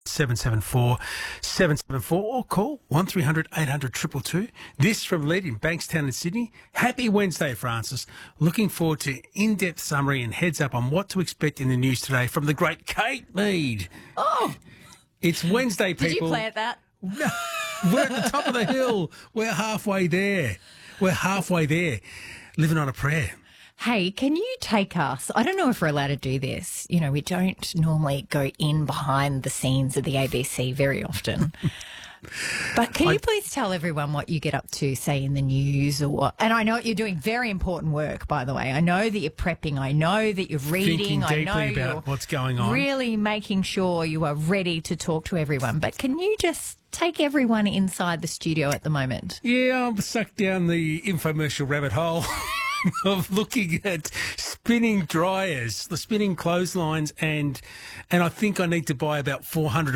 774 774 or call 1300 800 222. This from Lead in Bankstown in Sydney. Happy Wednesday, Francis. Looking forward to in-depth summary and heads up on what to expect in the news today from the great Kate Mead. Oh, It's Wednesday, people. did you plant that? No, we're at the top of the hill. We're halfway there. Living on a prayer. Hey, can you take us? I don't know if we're allowed to do this. You know, we don't normally go in behind the scenes of the ABC very often. But can you please tell everyone what you get up to, say, in the news or what? And I know you're doing very important work, by the way. I know that you're prepping. I know that you're reading. Thinking deeply about what's going on. Really making sure you are ready to talk to everyone. But can you just take everyone inside the studio at the moment? Yeah, I'm sucked down the infomercial rabbit hole of looking at spinning dryers, the spinning clotheslines, and I think I need to buy about 400